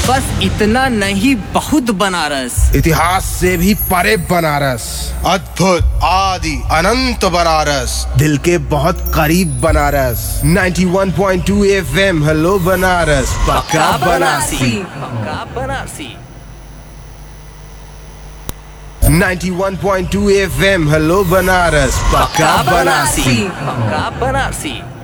बस इतना नहीं, बहुत बनारस। इतिहास से भी परे बनारस, अद्भुत आदि अनंत बनारस, दिल के बहुत करीब बनारस। 91.2 FM, हेलो बनारस, पक्का बनारसी। पक्का बनारसी। 91.2 FM, हेलो बनारस, पक्का बनारसी। पक्का बनारसी।